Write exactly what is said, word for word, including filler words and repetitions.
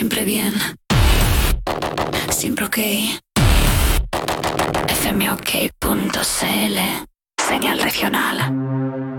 Siempre bien. Siempre ok. F M ok punto c l. Señal regional.